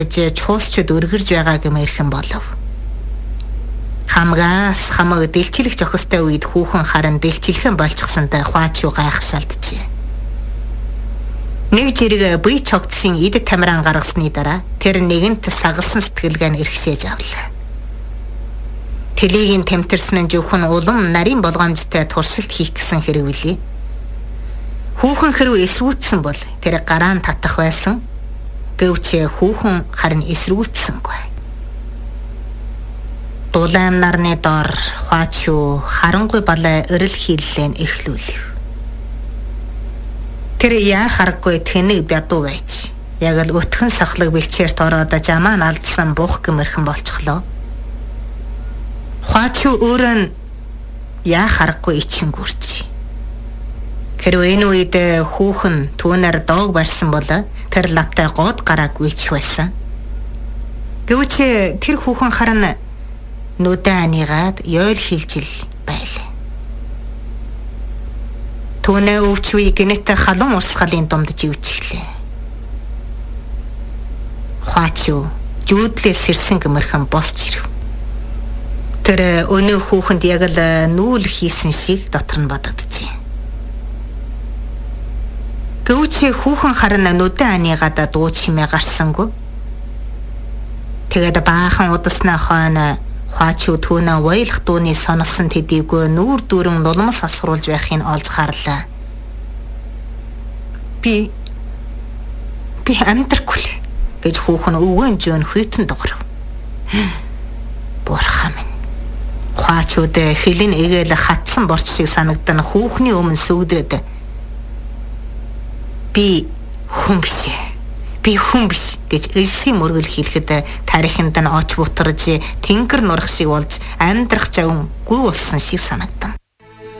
чуусчуд өргөрж байгаа гэм ирхэн болов. Хамгаас хамаг дэлчилэх зохистой үед хүүхэн харан дэлчилхэн болчихсонтой Хуачуу гайхшаалджээ. Нэг жирэг бие чогтсын эд тамиран гаргасны дараа тэр нэгэнт сагалсан сэтгэлгээ нь эрхшээж авлаа. Тэлийг нь тэмтэрсэн нь зөвхөн улам нарийн болгоомжтой туршилт хийх гэсэн хэрэг билий. Хүүхэн хэрв эсрүүцсэн бол тэр гараа нь татах байсан. Гэвч хүүхэн харин эсрүүцсэнгүй. Дулаан нарны дор Хуачуу харангүй балай өрөл хийллэн эхлүүлв. Тэр яа хараггүй тэнэг бядуу байж яг л өтгөн сахлаг бэлчээрт ороод жамаа алдсан бух гэмэрхэн болчихлоо. Хуачуу өөрөө нь яа хараггүй ичингүрч. Хэрвээ энэ үед хүүхэн түүнээр доог барьсан бол тэр лавтай гоод гараагүй ч байсан. Гэвч тэр хүүхэн харин нүдэн анигаад ёйл хилжил байлаа. Түүнээ өвчүй гинэт халуун урсгалын дунд живчихлээ. Хуачуу жүүдлээс сэрсэн гэмэрхэн болч ирв. Тэр өнөө хүүхэнд яг л нүүл хийсэн шиг дотор нь бодогджээ. Гэвч хүүхэн харин нүдэн анигаад дуу чимээ гарсангүй. Тэгээд баахан удаснаа хойно Хуачуу түүнээ войлох дууны сонсон төдийгүй нүүр дүүрэн нулимс асруулж байхыг олж харлаа. Би амтрахгүй гэж хүүхэн өвгөн жөн хүйтэн дуурав. Бурхан минь. Хуачууд хэлэн эгээл хатсан борч шиг санагдан хүүхний өмнө сүгдээд би хүн биш гэж элсийн мөргөл хэлэхэд тарихинд нь оч бутарж тэнгэр нурах шиг болж амьдрах жавгүй болсон шиг санагдан.